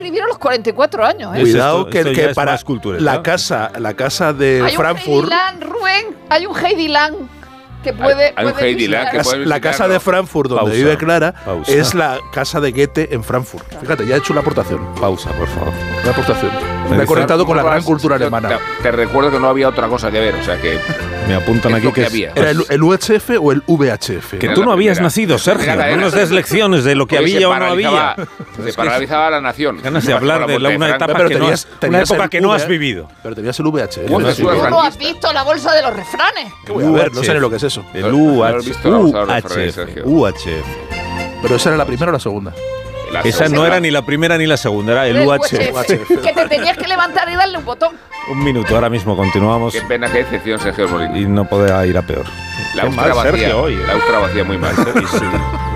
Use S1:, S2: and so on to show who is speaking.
S1: Escribieron los 44 años, ¿eh?
S2: Cuidado que
S3: para
S2: la casa de Frankfurt.
S1: Hay un Heidi Lang que puede.
S4: Hay un Heidi Lang que puede
S2: La casa de Frankfurt, donde vive Clara,
S3: pausa.
S2: es la casa de Goethe en Frankfurt. Fíjate, ya he hecho una aportación.
S3: Pausa, por favor.
S2: Una aportación. Me he conectado con la gran cultura alemana.
S4: Te recuerdo que no había otra cosa que ver, o sea que.
S3: Me apuntan aquí que
S4: había.
S2: ¿Era el UHF o el VHF?
S3: Que tú no habías nacido, Sergio. No nos des lecciones de lo que había o no había.
S4: Se paralizaba la nación.
S3: Ganas de hablar de una etapa una época que no has vivido.
S2: Pero tenías el VHF.
S1: ¿Tú no has visto la bolsa de los refranes?
S2: ¿Qué voy a ver? No sé ni lo que es eso.
S3: El UHF.
S2: Pero esa era la primera o la segunda.
S3: Esa no era ni la primera ni la segunda, era el UHF.
S1: Que te tenías que levantar y darle un botón.
S3: Un minuto, ahora mismo continuamos.
S4: Qué pena, qué decepción, Sergio Molina.
S3: Y no podía ir a peor.
S4: La Austria vacía, muy mal.